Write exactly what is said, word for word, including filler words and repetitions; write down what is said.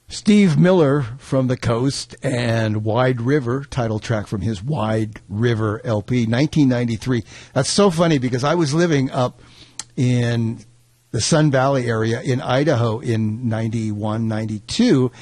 Steve Miller from the Coast and Wide River, title track from his Wide River L P, nineteen ninety-three. That's so funny because I was living up in the Sun Valley area in Idaho in ninety-one, ninety-two,